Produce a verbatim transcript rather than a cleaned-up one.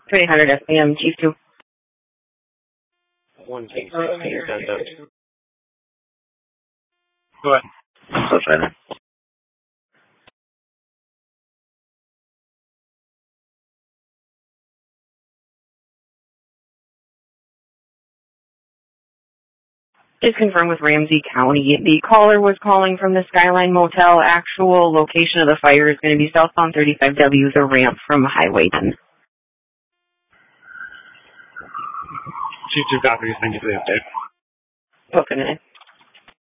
three hundred S P M, Chief two. one King sixteen, you're done, done. Go ahead. So sorry. Just confirm with Ramsey County. The caller was calling from the Skyline Motel. Actual location of the fire is going to be southbound thirty-five W, the ramp from Highway ten. Chief two copies. Thank you for the update. Okay, minute.